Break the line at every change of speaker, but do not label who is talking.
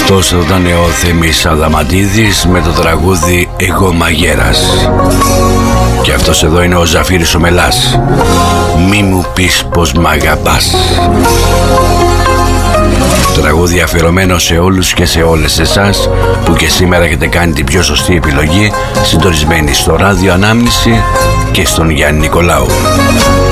Αυτός ήταν ο Θέμης Αδαμαντίδης με το τραγούδι «Εγώ Μαγέρας». Και αυτός εδώ είναι ο Ζαφύρης ο Μελάς, «Μη μου πεις πως μ' αγαπάς». Τραγούδι αφιερωμένο σε όλους και σε όλες εσάς που και σήμερα έχετε κάνει την πιο σωστή επιλογή, συντονισμένοι στο ράδιο Ανάμνηση και στον Γιάννη Νικολάου.